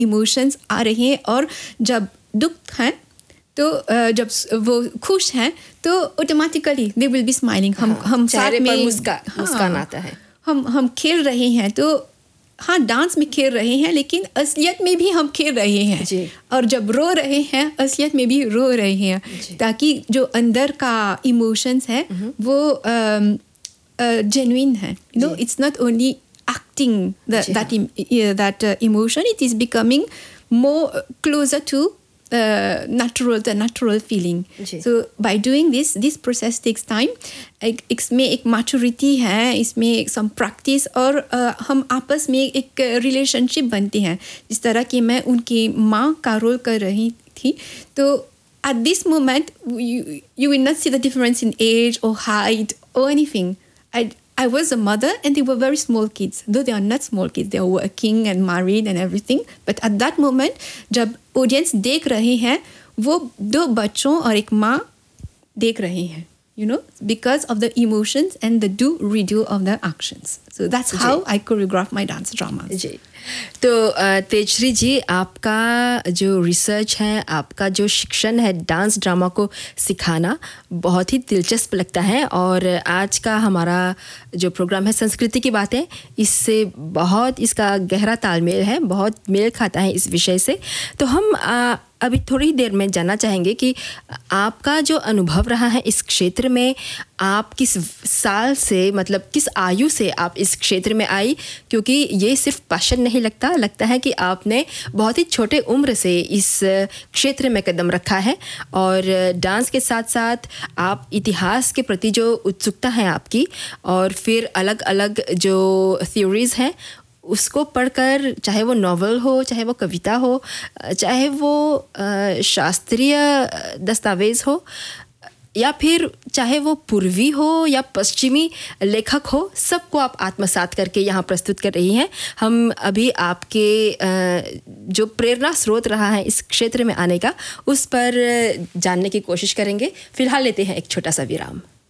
Emotions आ रहे हैं, और जब दुख है तो जब वो खुश हैं तो automatically they will be smiling. हम चेहरे साथ पर में मुस्कान आता है. हम खेल रहे हैं, तो हाँ डांस में खेल रहे हैं लेकिन असलियत में भी हम खेल रहे हैं जी. और जब रो रहे हैं असलियत में भी रो रहे हैं जी. ताकि जो अंदर का इमोशंस है वो जेन्युइन है. You know it's not only acting that emotion. It is becoming more closer to the natural feeling. So by doing this process takes time. इसमें एक maturity है, इसमें some practice, और हम आपस में एक relationship बनते हैं. जिस तरह कि मैं उनकी माँ का रोल कर रही थी, तो at this moment you will not see the difference in age or height or anything. I was a mother and they were very small kids. Though they are not small kids, they are working and married and everything. But at that moment, जब audience देख रहे हैं, वो 2 बच्चों और एक माँ देख रहे हैं. You know, because of the emotions and the do-redo of the actions. So that's how I choreograph my dance dramas. जी. तो तेजश्री जी, आपका जो रिसर्च है, आपका जो शिक्षण है डांस ड्रामा को सिखाना, बहुत ही दिलचस्प लगता है. और आज का हमारा जो प्रोग्राम है संस्कृति की बातें, इससे बहुत इसका गहरा तालमेल है, बहुत मेल खाता है इस विषय से. तो हम अभी थोड़ी देर में जानना चाहेंगे कि आपका जो अनुभव रहा है इस क्षेत्र में, आप किस साल से, मतलब किस आयु से आप इस क्षेत्र में आई, क्योंकि ये सिर्फ पैशन नहीं लगता है कि आपने बहुत ही छोटे उम्र से इस क्षेत्र में कदम रखा है. और डांस के साथ साथ आप इतिहास के प्रति जो उत्सुकता है आपकी, और फिर अलग अलग जो थ्योरीज़ हैं उसको पढ़कर, चाहे वो नॉवल हो, चाहे वो कविता हो, चाहे वो शास्त्रीय दस्तावेज़ हो, या फिर चाहे वो पूर्वी हो या पश्चिमी लेखक हो, सबको आप आत्मसात करके यहाँ प्रस्तुत कर रही हैं. हम अभी आपके जो प्रेरणा स्रोत रहा है इस क्षेत्र में आने का, उस पर जानने की कोशिश करेंगे. फिलहाल लेते हैं एक छोटा सा विराम.